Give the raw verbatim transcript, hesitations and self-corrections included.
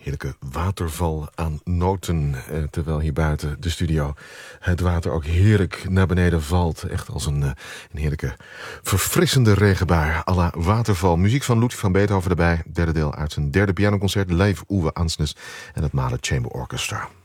Heerlijke waterval aan noten, eh, terwijl hier buiten de studio het water ook heerlijk naar beneden valt. Echt als een, eh, een heerlijke verfrissende regenbui à la waterval. Muziek van Ludwig van Beethoven erbij, derde deel uit zijn derde pianoconcert, Live Uwe Ansnes en het Mahler Chamber Orchestra.